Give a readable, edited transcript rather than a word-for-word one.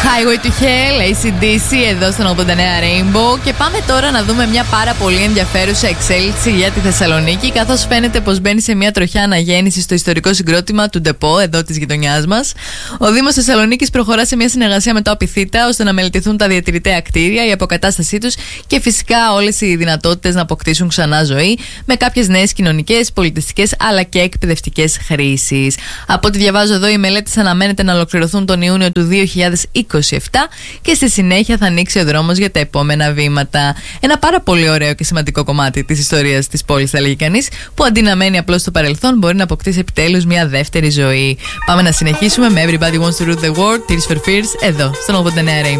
Highway to Hell, AC/DC εδώ στον 89 Rainbow. Και πάμε τώρα να δούμε μια πάρα πολύ ενδιαφέρουσα εξέλιξη για τη Θεσσαλονίκη, καθώς φαίνεται πως μπαίνει σε μια τροχιά αναγέννηση στο ιστορικό συγκρότημα του Ντεπό, εδώ της γειτονιάς μας. Ο Δήμος Θεσσαλονίκης προχωρά σε μια συνεργασία με το Απιθύτα ώστε να μελετηθούν τα διατηρητέα κτίρια, η αποκατάστασή τους και φυσικά όλες οι δυνατότητες να αποκτήσουν ξανά ζωή με κάποιες νέες κοινωνικές, πολιτιστικές αλλά και εκπαιδευτικές χρήσεις. Από ό,τι διαβάζω εδώ, οι μελέτες αναμένεται να ολοκληρωθούν τον Ιούνιο του 2027 και στη συνέχεια θα ανοίξει ο δρόμος για τα επόμενα βήματα. Ένα πάρα πολύ ωραίο και σημαντικό κομμάτι της ιστορίας της πόλης, θα λέγει κανείς, που αντί να μένει απλώς στο παρελθόν, μπορεί να αποκτήσει επιτέλους μια δεύτερη ζωή. Πάμε να συνεχίσουμε με Everybody Wants to Rule the World, Tears for Fears, εδώ στον 89 Rainbow.